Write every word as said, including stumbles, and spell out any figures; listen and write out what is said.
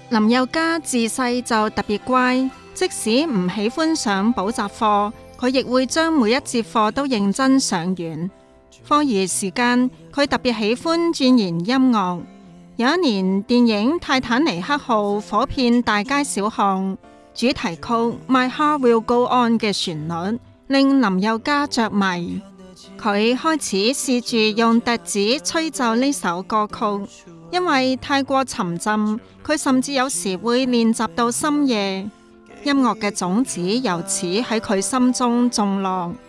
林宥嘉自細就特別乖，即使唔喜歡上補習課，佢亦會將每一節課都認真上完。課餘時間，佢特別喜歡鑽研音樂。有一年，電影《泰坦尼克號》火遍大街小巷，主題曲《My Heart Will Go On》嘅旋律令林宥嘉着迷。佢開始試住用笛子吹奏呢首歌曲，因為太過沉浸，佢甚至有時會練習到深夜。音樂嘅種子由此喺佢心中種落。